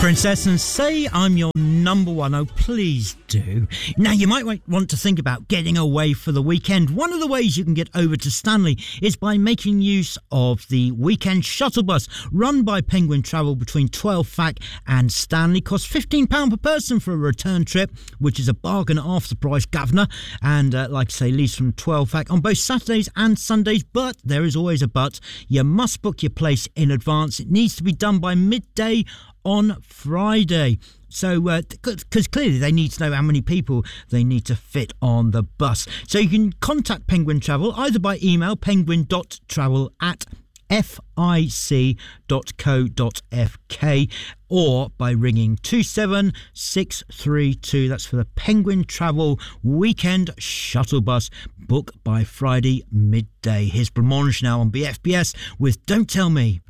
Princess, and say I'm your number one. Oh, please do. Now, you might want to think about getting away for the weekend. One of the ways you can get over to Stanley is by making use of the weekend shuttle bus run by Penguin Travel between 12 Fac and Stanley. Costs £15 per person for a return trip, which is a bargain off the price, governor. And like I say, leaves from 12 Fac on both Saturdays and Sundays. But there is always a but. You must book your place in advance. It needs to be done by midday on Friday. So, because clearly they need to know how many people they need to fit on the bus. So you can contact Penguin Travel either by email, penguin.travel@fic.co.fk, or by ringing 27632. That's for the Penguin Travel Weekend Shuttle Bus. Book by Friday midday. Here's Blancmange now on BFBS with Don't Tell Me.